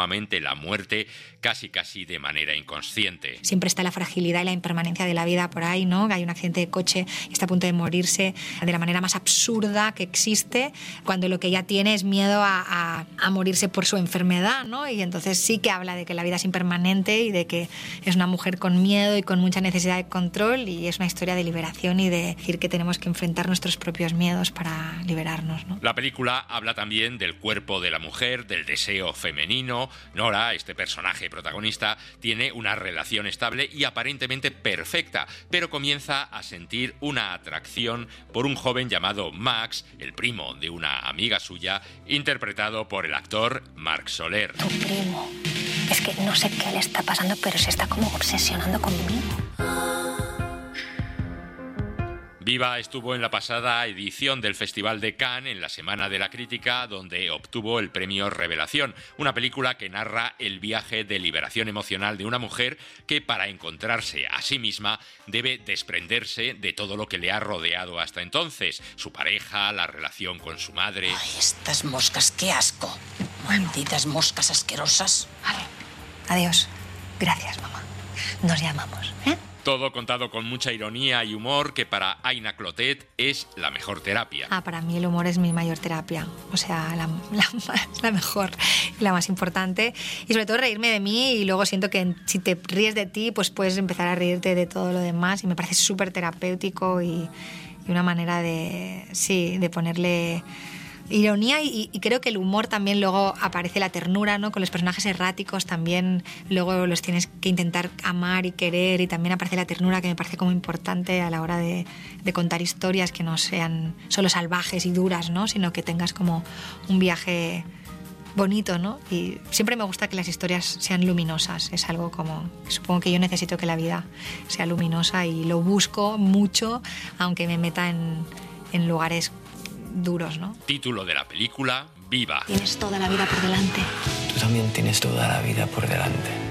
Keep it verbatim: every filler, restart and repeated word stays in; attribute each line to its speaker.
Speaker 1: continuamente la muerte, casi casi de manera inconsciente.
Speaker 2: Siempre está la fragilidad y la impermanencia de la vida por ahí, ¿no? Hay un accidente de coche y está a punto de morirse de la manera más absurda que existe, cuando lo que ella tiene es miedo a, a, a morirse por su enfermedad, ¿no? Y entonces sí que habla de que la vida es impermanente y de que es una mujer con miedo y con mucha necesidad de control, y es una historia de liberación y de decir que tenemos que enfrentar nuestros propios miedos para liberarnos, ¿no?
Speaker 1: La película habla también del cuerpo de la mujer, del deseo femenino. Nora, este personaje protagonista, tiene una relación estable y aparentemente perfecta, pero comienza a sentir una atracción por un joven llamado Max, el primo de una amiga suya, interpretado por el actor Marc Soler.
Speaker 3: Tu primo. Es que no sé qué le está pasando, pero se está como obsesionando conmigo.
Speaker 1: Viva estuvo en la pasada edición del Festival de Cannes, en la Semana de la Crítica, donde obtuvo el premio Revelación, una película que narra el viaje de liberación emocional de una mujer que, para encontrarse a sí misma, debe desprenderse de todo lo que le ha rodeado hasta entonces: su pareja, la relación con su madre.
Speaker 4: Ay, estas moscas, qué asco. Malditas moscas asquerosas.
Speaker 3: Vale. Adiós. Gracias, mamá. Nos llamamos, ¿eh?
Speaker 1: Todo contado con mucha ironía y humor, que para Aina Clotet es la mejor terapia.
Speaker 2: Ah, para mí el humor es mi mayor terapia, o sea, la, la, la mejor y la más importante. Y sobre todo reírme de mí, y luego siento que si te ríes de ti, pues puedes empezar a reírte de todo lo demás, y me parece súper terapéutico y, y una manera de, sí, de ponerle ironía, y, y creo que el humor también. Luego aparece la ternura, ¿no? Con los personajes erráticos también, luego los tienes que intentar amar y querer, y también aparece la ternura, que me parece como importante a la hora de, de contar historias que no sean solo salvajes y duras, ¿no? Sino que tengas como un viaje bonito, ¿no? Y siempre me gusta que las historias sean luminosas. Es algo como, supongo que yo necesito que la vida sea luminosa, y lo busco mucho, aunque me meta en, en lugares duros, ¿no?
Speaker 1: Título de la película: Viva.
Speaker 3: Tienes toda la vida por delante.
Speaker 5: Tú también tienes toda la vida por delante.